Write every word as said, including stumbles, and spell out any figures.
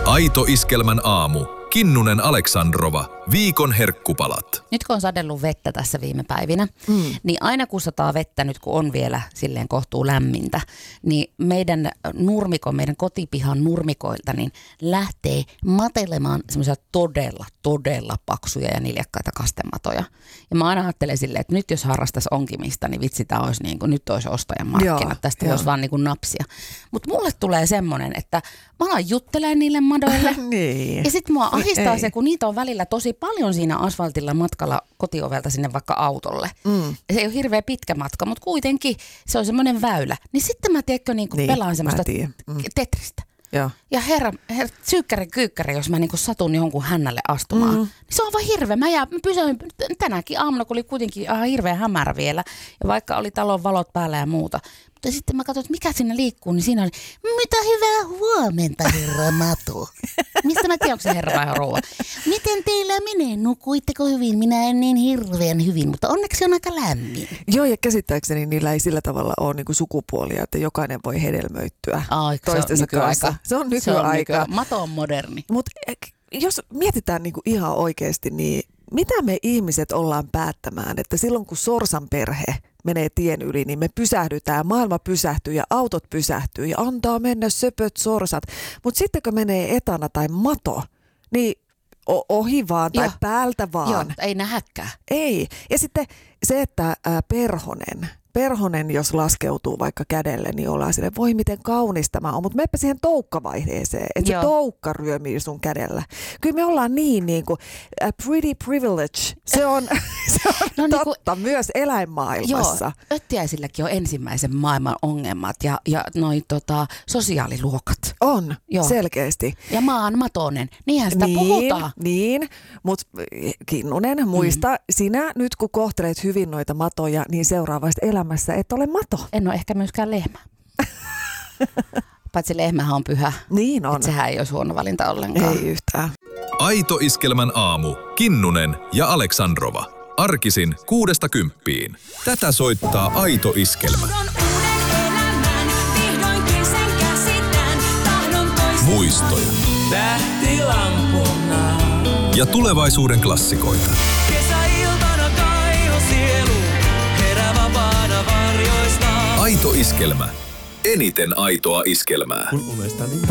Aito Iskelmän aamu. Kinnunen Aleksandrova. Viikon herkkupalat. Nyt kun on sadellut vettä tässä viime päivinä, mm. niin aina kun sataa vettä, nyt kun on vielä silleen kohtuu lämmintä, niin meidän nurmikon, meidän kotipihan nurmikoilta, niin lähtee matelemaan semmoisia todella, todella paksuja ja niljakkaita kastematoja. Ja mä aina ajattelen silleen, että nyt jos harrastaisi onkimista, niin vitsi, tää olisi niin kuin, nyt olisi ostajan markkinat. Joo, tästä voisi vaan niin kuin napsia. Mutta mulle tulee semmoinen, että mä alan juttelemaan niille madoille. Niin. Ja sit mua ahistaa se, kun niitä on välillä tosi paljon siinä asfaltilla matkalla kotiovelta sinne vaikka autolle. Mm. Se ei ole hirveän pitkä matka, mutta kuitenkin se on semmoinen väylä. Niin sitten mä tiedätkö niin niin, pelaan semmoista mm. tetristä. Joo. Ja herra, herra syykkäri kyykkäri, jos mä niin satun jonkun hännälle astumaan, mm. niin se on vaan hirveä. Mä, jää, mä pysyin tänäkin aamuna, kun oli kuitenkin ihan hirveän hämärä vielä. Ja vaikka oli talon valot päällä ja muuta. Mutta sitten mä katsoin, että mikä siinä liikkuu, niin siinä oli, mitä hyvää huomenta, herra Matu. Mistä mä tiedän, onko se herra vai rouva? Miten teillä menee? Nukuitteko hyvin? Minä en niin hirveän hyvin, mutta onneksi on aika lämmin. Joo, ja käsittääkseni niillä ei sillä tavalla ole niinku sukupuolia, että jokainen voi hedelmöittyä Ai, toistensa se kanssa. Se on nykyaika. Se on Mato on moderni. Mutta jos mietitään niinku ihan oikeasti, niin mitä me ihmiset ollaan päättämään, että silloin kun sorsan perhe menee tien yli, niin me pysähdytään, maailma pysähtyy ja autot pysähtyy ja antaa mennä söpöt sorsat. Mutta sitten kun menee etana tai mato, niin ohi vaan tai Joo. päältä vaan. Joo, ei nähäkään. Ei. Ja sitten se, että ää, perhonen, perhonen jos laskeutuu vaikka kädelle, niin ollaan sille, voi miten kaunis tämä on. Mutta meppä siihen toukkavaiheeseen, että se toukka ryömii sun kädellä. Kyllä me ollaan niin niin kuin uh, pretty privilege. Se on, se on no, totta niin kuin, myös eläinmaailmassa. Joo, öttiäisilläkin on ensimmäisen maailman ongelmat ja, ja noi tota, sosiaaliluokat. On, Joo. selkeästi. Ja maan matonen, niinhän sitä niin, puhutaan. Niin, mutta Kinnunen, muista, mm. sinä nyt kun kohtelet hyvin noita matoja, niin seuraavasta elämässä et ole mato. En ole ehkä myöskään lehmä. Paitsi lehmähän on pyhä. Niin on. Et sehän ei olisi huono valinta ollenkaan. Ei yhtään. Aito Iskelmän aamu. Kinnunen ja Aleksandrova. Arkisin kuudesta kymppiin. Tätä soittaa Aito Iskelmä. Muistoja. Tähtilampuna. Ja tulevaisuuden klassikoita. Kesäiltana kaiho sielu. Herää vapaana varjoista. Aito Iskelmä. Eniten aitoa iskelmää. Kun unestani